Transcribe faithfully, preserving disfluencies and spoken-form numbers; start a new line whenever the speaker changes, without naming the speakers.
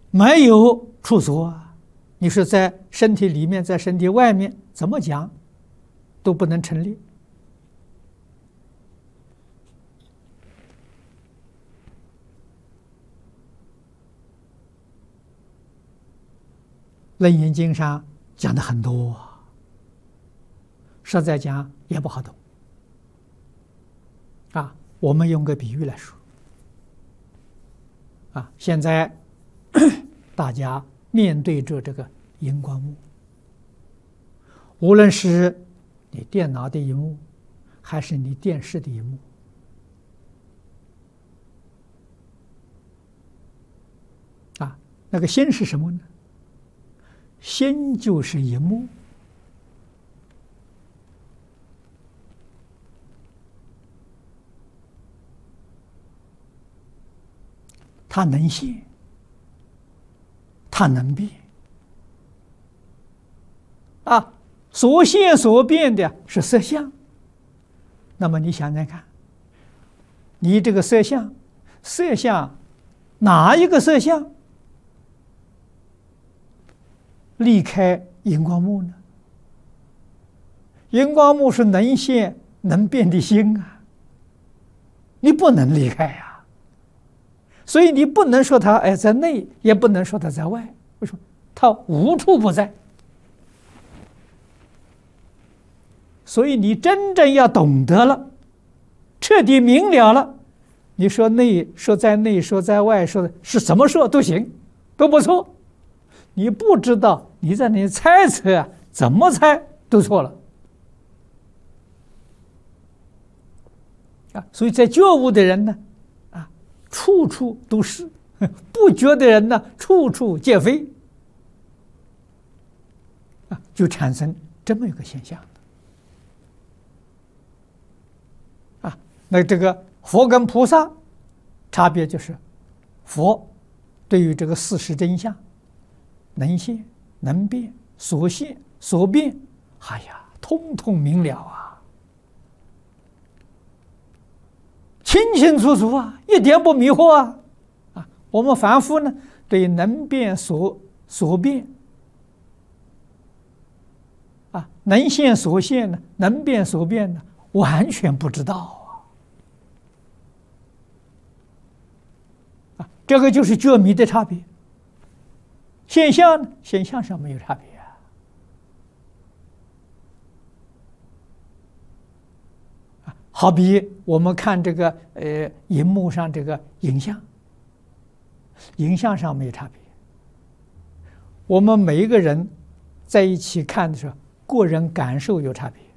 没有处所啊！你是在身体里面，在身体外面，怎么讲都不能成立。楞严经上讲的很多，实在讲也不好懂啊。我们用个比喻来说啊，现在大家面对着这个荧光幕，无论是你电脑的荧幕，还是你电视的荧幕，啊，那个心是什么呢？心就是荧幕，它能现，它能变，啊，所现所变的是色相。那么你想想看，你这个色相，色相哪一个色相离开荧光幕呢？荧光幕是能现能变的心啊，你不能离开呀、啊。所以你不能说它哎在内，也不能说它在外。为什么？它无处不在。所以你真正要懂得了，彻底明了了，你说内，说在内，说在外，说是怎么说都行，都不错。你不知道，你在那里猜测啊，怎么猜都错了啊！所以在觉悟的人呢，啊，处处都是；不觉的人呢，处处皆非啊，就产生这么一个现象啊。那这个佛跟菩萨差别就是，佛对于这个事实真相。能现能变，所现所变，哎呀，通通明了啊，清清楚楚啊，一点不迷惑啊！啊，我们凡夫呢，对能变所所变，啊，能现所现呢，能变所变呢，完全不知道啊！啊，这个就是觉迷的差别。现象呢？现象上没有差别啊。啊，好比我们看这个呃荧幕上这个影像，影像上没有差别。我们每一个人在一起看的时候，个人感受有差别。